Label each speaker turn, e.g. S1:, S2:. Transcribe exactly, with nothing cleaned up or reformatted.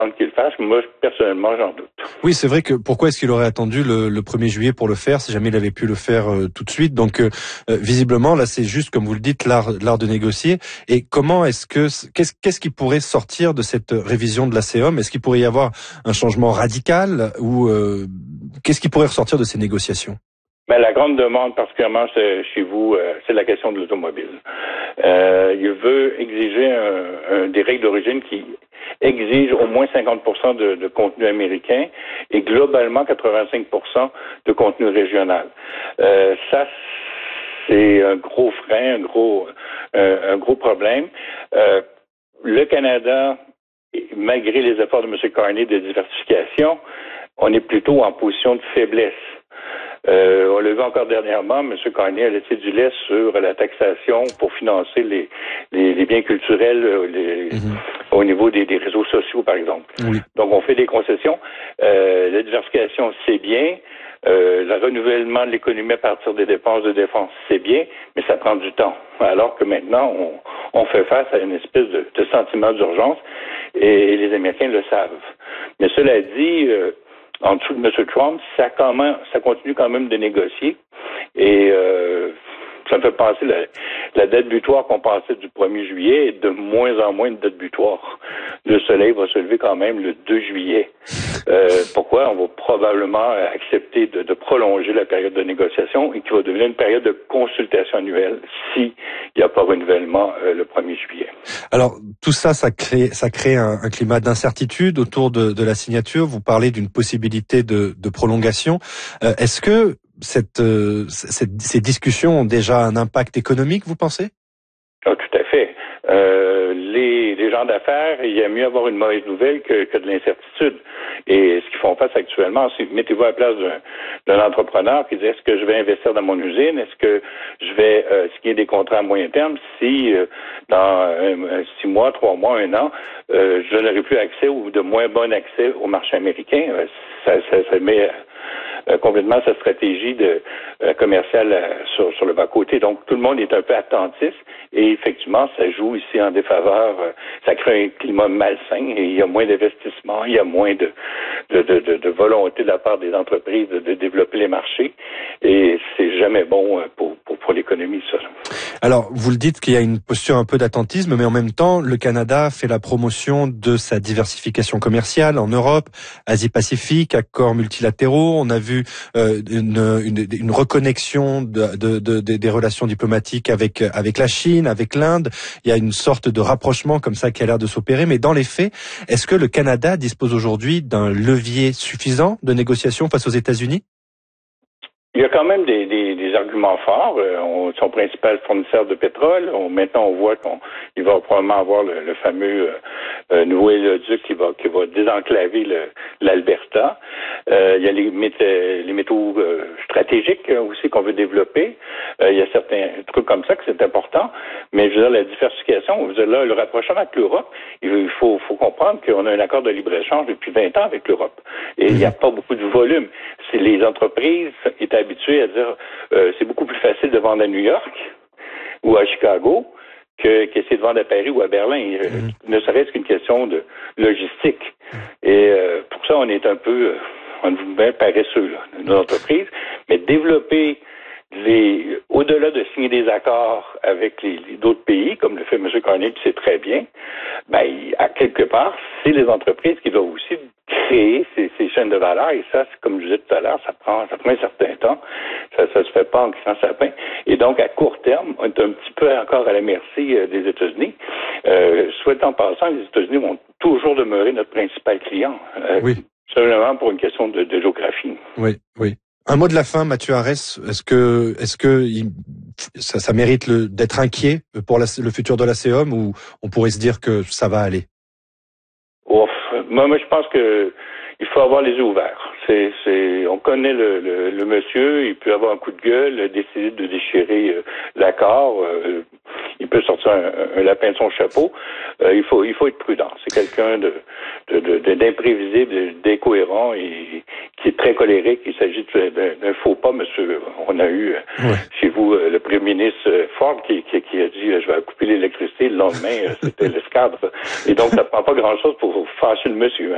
S1: qu'il le fasse. Moi, personnellement, j'en doute.
S2: Oui, c'est vrai que pourquoi est-ce qu'il aurait attendu le, le premier juillet pour le faire si jamais il avait pu le faire euh, tout de suite? Donc, euh, visiblement, là, c'est juste, comme vous le dites, l'art, l'art de négocier. Et comment est-ce que, qu'est-ce, qu'est-ce qui pourrait sortir de cette révision de l'A C E M? Est-ce qu'il pourrait y avoir un changement radical ou euh, qu'est-ce qui pourrait ressortir de ces négociations?
S1: Ben, la grande demande, particulièrement chez vous, euh, c'est la question de l'automobile. Euh, il veut exiger un, un, des règles d'origine qui exigent au moins cinquante pour cent de, de contenu américain et globalement quatre-vingt-cinq pour cent de contenu régional. Euh, ça, c'est un gros frein, un gros, euh, un gros problème. Euh, le Canada, malgré les efforts de M. Carney de diversification, on est plutôt en position de faiblesse. Euh, on l'a vu encore dernièrement, M. Carney a laissé du lait sur la taxation pour financer les, les, les biens culturels les, mm-hmm. au niveau des, des réseaux sociaux, par exemple. Oui. Donc, on fait des concessions. Euh, la diversification, c'est bien. Euh, le renouvellement de l'économie à partir des dépenses de défense, c'est bien, mais ça prend du temps. Alors que maintenant, on, on fait face à une espèce de, de sentiment d'urgence et, et les Américains le savent. Mais cela dit, euh, en dessous de M. Trump, ça, comment, ça continue quand même de négocier. Et euh, ça me fait penser la, la date butoir qu'on pensait du premier juillet est de moins en moins une date butoir. Le soleil va se lever quand même le deux juillet. Euh, pourquoi? On va probablement accepter de, de prolonger la période de négociation et qui va devenir une période de consultation annuelle si il n'y a pas renouvellement euh, le premier juillet.
S2: Alors, tout ça, ça crée, ça crée un, un climat d'incertitude autour de, de la signature. Vous parlez d'une possibilité de, de prolongation. Euh, est-ce que cette, euh, cette, ces discussions ont déjà un impact économique, vous pensez?
S1: Oh, tout à fait. Euh, les, les gens d'affaires, il y a mieux avoir une mauvaise nouvelle que, que de l'incertitude. Et ce qu'ils font face actuellement, c'est mettez-vous à la place d'un, d'un entrepreneur qui dit est-ce que je vais investir dans mon usine, est-ce que je vais euh, signer des contrats à moyen terme si euh, dans euh, six mois, trois mois, un an, euh, je n'aurai plus accès ou de moins bon accès au marché américain. Euh, ça, ça, ça met euh, complètement sa stratégie de euh, commerciale euh, sur, sur le bas-côté. Donc, tout le monde est un peu attentif et effectivement, ça joue ici en défaveur. Euh, ça crée un climat malsain et il y a moins d'investissement, il y a moins de, de, de, de, de volonté de la part des entreprises de, de développer les marchés et c'est jamais bon pour, pour, pour l'économie, ça.
S2: Alors, vous le dites qu'il y a une posture un peu d'attentisme, mais en même temps, le Canada fait la promotion de sa diversification commerciale en Europe, Asie-Pacifique, accords multilatéraux. On a vu euh, une, une, une reconnexion de, de, de, de, des relations diplomatiques avec, avec la Chine, avec l'Inde. Il y a une sorte de rapprochement comme ça qui a l'air de s'opérer. Mais dans les faits, est-ce que le Canada dispose aujourd'hui d'un levier suffisant de négociation face aux États-Unis?
S1: Il y a quand même des, des, des arguments forts. Euh, on, son principal fournisseur de pétrole. On, maintenant, on voit qu'il va probablement avoir le, le fameux euh, euh, nouveau éleduc qui va qui va désenclaver le, l'Alberta. Euh, il y a les, méta- les métaux euh, stratégiques aussi qu'on veut développer. Euh, il y a certains trucs comme ça que c'est important. Mais je veux dire, la diversification, je veux dire, là, le rapprochement avec l'Europe, il faut, faut comprendre qu'on a un accord de libre-échange depuis vingt ans avec l'Europe. Et il n'y a pas beaucoup de volume. C'est les entreprises étaient habituées à dire euh, c'est beaucoup plus facile de vendre à New York ou à Chicago que, qu'essayer de vendre à Paris ou à Berlin. Mmh. Ne serait-ce qu'une question de logistique. Et euh, pour ça, on est un peu, on est bien paresseux, là, nos entreprises. Mais développer les, au-delà de signer des accords avec les, les d'autres pays, comme le fait M. Carney, qui sait très bien, ben, à quelque part, c'est les entreprises qui doivent aussi créer ces, ces chaînes de valeur. Et ça, comme je disais tout à l'heure, ça prend, ça prend un certain temps. Ça, ça se fait pas en grand sapin. Et donc, à court terme, on est un petit peu encore à la merci euh, des États-Unis. Euh, soit en passant, les États-Unis vont toujours demeurer notre principal client. Euh,
S2: oui.
S1: Simplement pour une question de, de géographie.
S2: Oui, oui. Un mot de la fin, Mathieu Harès. Est-ce que, est-ce que il, ça, ça mérite le, d'être inquiet pour la, le futur de l'A C E M ou on pourrait se dire que ça va aller?
S1: Ouf. Moi, moi, je pense que il faut avoir les yeux ouverts. C'est, c'est, on connaît le, le, le monsieur, il peut avoir un coup de gueule, décider de déchirer euh, l'accord, euh, il peut sortir un, un lapin de son chapeau. Euh, il faut, il faut être prudent. C'est quelqu'un de, de, de, d'imprévisible, d'incohérent et qui est très colérique. Il s'agit d'un, d'un faux pas, monsieur. On a eu ouais. chez vous le premier ministre Ford qui, qui, qui a dit je vais couper l'électricité. Le lendemain, c'était l'escadre. Et donc, ça prend pas grand-chose pour fâcher le monsieur. Hein.